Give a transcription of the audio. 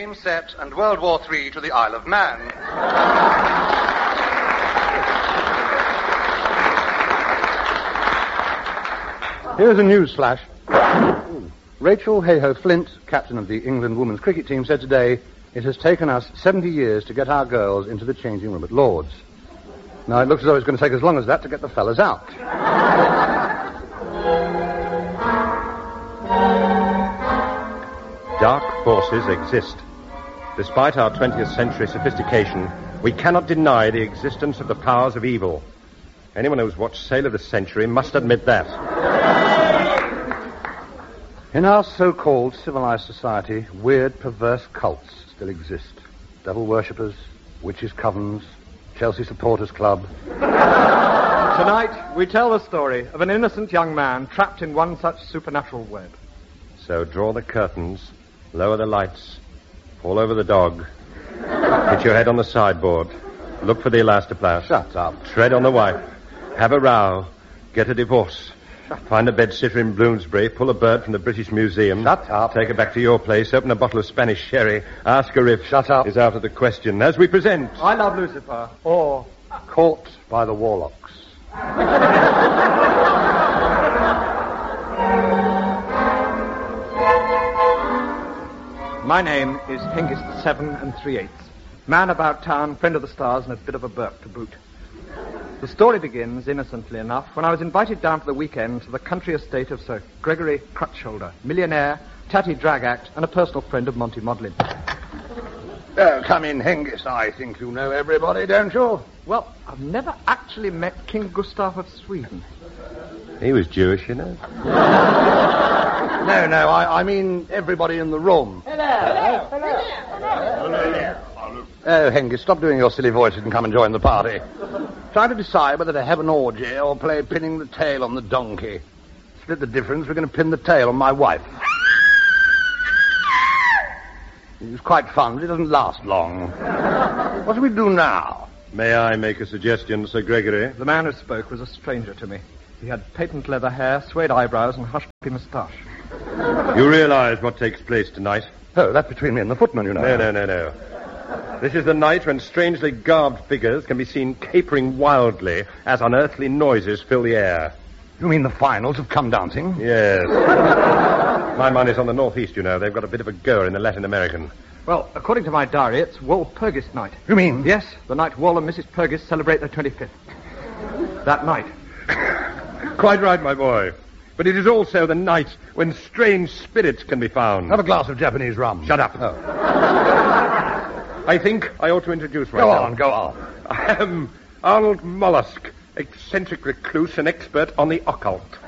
game set and World War III to the Isle of Man. Here's a news flash. Rachel Hayhoe Flint, captain of the England women's cricket team, said today, "It has taken us 70 years to get our girls into the changing room at Lord's." Now, it looks as though it's going to take as long as that to get the fellas out. Dark forces exist. Despite our 20th century sophistication, we cannot deny the existence of the powers of evil. Anyone who's watched Sail of the Century must admit that. In our so-called civilized society, weird, perverse cults still exist. Devil worshippers, witches' covens, Chelsea supporters club. Tonight, we tell the story of an innocent young man trapped in one such supernatural web. So draw the curtains, lower the lights, fall over the dog, hit your head on the sideboard, look for the elastoplast. Shut up. Tread on the wife, have a row, get a divorce. Find a bedsitter in Bloomsbury, pull a bird from the British Museum. Shut up. Take her back to your place, open a bottle of Spanish sherry, ask her if... Shut up. ...is out of the question. As we present... I Love Lucifer, or... Caught by the Warlocks. My name is Hengist 7 3/8. Man about town, friend of the stars, and a bit of a Burke to boot. The story begins, innocently enough, when I was invited down for the weekend to the country estate of Sir Gregory Crutchshoulder, millionaire, tatty drag act, and a personal friend of Monty Modlin. Come in, Hengist. I think you know everybody, don't you? Well, I've never actually met King Gustav of Sweden. He was Jewish, you know. No, I mean everybody in the room. Hello. Oh, Hengist, stop doing your silly voices and come and join the party. Trying to decide whether to have an orgy or play pinning the tail on the donkey. Split the difference, we're going to pin the tail on my wife. It was quite fun, but it doesn't last long. What do we do now? May I make a suggestion, Sir Gregory? The man who spoke was a stranger to me. He had patent leather hair, suede eyebrows, and hush-puppy moustache. You realize what takes place tonight? Oh, that's between me and the footman, you know. No. This is the night when strangely garbed figures can be seen capering wildly as unearthly noises fill the air. You mean the finals of Come Dancing? Yes. My money's on the Northeast, you know. They've got a bit of a goer in the Latin American. Well, according to my diary, it's Walpurgis night. You mean? Yes, the night Wal and Mrs. Purgis celebrate their 25th. That night. Quite right, my boy. But it is also the night when strange spirits can be found. Have a glass of Japanese rum. Shut up. Oh. I think I ought to introduce myself. Go on. I am Arnold Mollusk, eccentric recluse and expert on the occult.